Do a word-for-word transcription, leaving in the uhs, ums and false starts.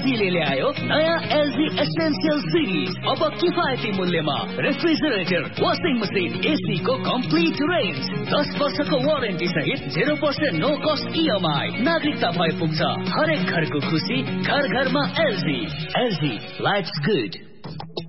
एलजीले ल्यायो नयाँ LG essential series. अब किफायती मूल्यमा रेफ्रिजरेटर, वाशिङ मसिन, एसी को कम्प्लिट रेन्ज, दस वर्षको वारेन्टी सहित zero percent no cost EMI. नागरिकता भए पुग्छ हरेक घरको खुसी, घर घरमा एलजी। LG, lives good.